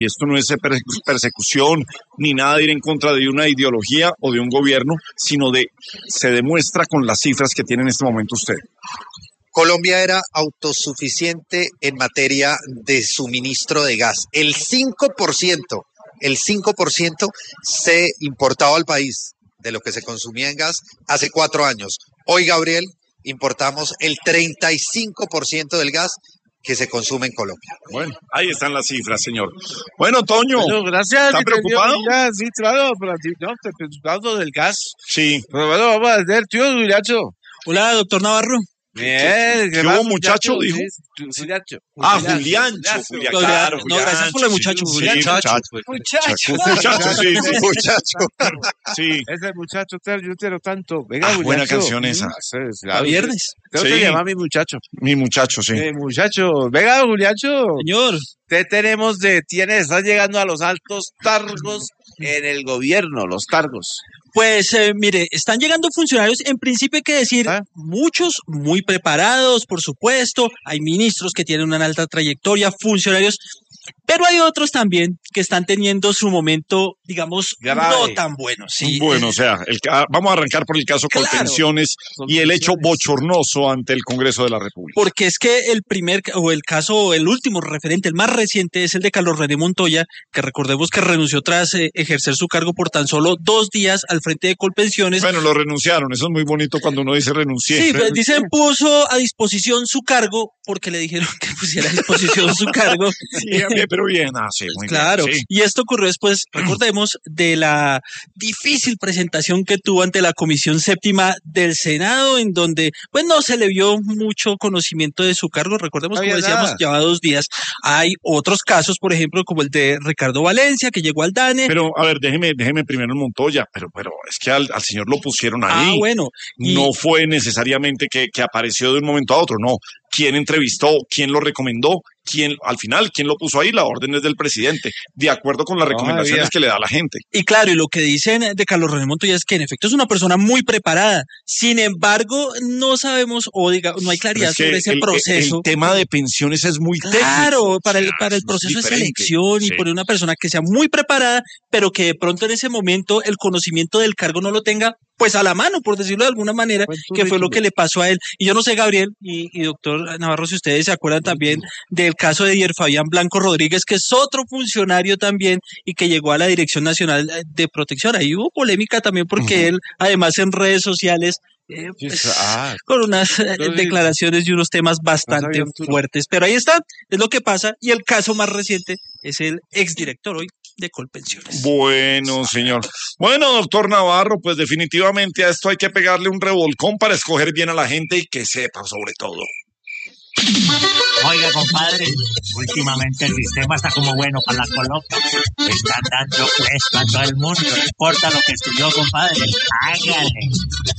Y esto no es persecución ni nada de ir en contra de una ideología o de un gobierno, sino se demuestra con las cifras que tiene en este momento usted. Colombia era autosuficiente en materia de suministro de gas. El 5% se importaba al país de lo que se consumía en gas hace 4 años. Hoy, Gabriel, importamos el 35% del gas que se consume en Colombia. Bueno, ahí están las cifras, señor. Bueno, Toño, bueno, gracias, ¿está preocupado? Sí, claro, pero no, te preocupado del gas. Sí. Pero bueno, vamos a ver, tío Juliacho. Hola, doctor Navarro. Bien, ¿Qué hubo, muchacho? Dijo. Juliacho. Juliancho. Claro, no, gracias por el muchacho, Juliancho. Sí. Ese muchacho, yo quiero tanto. Venga, buena canción esa. A viernes. ¿Cómo se llama mi muchacho? Mi muchacho, sí. Muchacho, venga, Juliacho. Señor. Te están llegando a los altos cargos en el gobierno, los cargos. Pues mire, están llegando funcionarios, en principio hay que decir, muchos muy preparados, por supuesto, hay ministros que tienen una alta trayectoria, funcionarios, pero hay otros también que están teniendo su momento, digamos, grave. No tan bueno. Sí. Bueno, o sea, vamos a arrancar por el caso Colpensiones y el hecho bochornoso ante el Congreso de la República. Porque es que el último referente, el más reciente, es el de Carlos René Montoya, que recordemos que renunció tras ejercer su cargo por tan solo 2 días al frente de Colpensiones. Bueno, lo renunciaron, eso es muy bonito cuando uno dice renuncié. Sí, pues dicen puso a disposición su cargo porque le dijeron que pusiera a disposición su cargo. Sí, bien, pero bien, sí, muy claro. bien. Sí. Y esto ocurrió después, recordemos, de la difícil presentación que tuvo ante la Comisión Séptima del Senado, en donde pues no se le vio mucho conocimiento de su cargo. Recordemos, como decíamos, lleva 2 días. Hay otros casos, por ejemplo, como el de Ricardo Valencia, que llegó al DANE. Pero, a ver, déjeme primero en Montoya, pero es que al señor lo pusieron ahí. Bueno. No fue necesariamente que apareció de un momento a otro, no. ¿Quién entrevistó? ¿Quién lo recomendó? ¿Quién lo puso ahí? La orden es del presidente, de acuerdo con las recomendaciones que le da la gente. Y claro, y lo que dicen de Carlos René Montoya es que en efecto es una persona muy preparada. Sin embargo, no sabemos, no hay claridad sobre ese proceso. El tema de pensiones es muy técnico. Claro, para el proceso de selección y poner una persona que sea muy preparada, pero que de pronto en ese momento el conocimiento del cargo no lo tenga pues a la mano, por decirlo de alguna manera, que fue lo que le pasó a él. Y yo no sé, Gabriel y doctor Navarro, si ustedes se acuerdan también del caso de Dier Fabián Blanco Rodríguez, que es otro funcionario también y que llegó a la Dirección Nacional de Protección. Ahí hubo polémica también porque él, además en redes sociales, con unas declaraciones y unos temas bastante fuertes. Pero ahí está, es lo que pasa. Y el caso más reciente es el exdirector hoy de Colpensiones. Bueno, señor. Bueno, doctor Navarro, pues definitivamente a esto hay que pegarle un revolcón para escoger bien a la gente y que sepa sobre todo. Oiga, compadre, últimamente el sistema está como bueno para la coloca. Están dando puesto a todo el mundo, no importa lo que estudió, compadre. Hágale.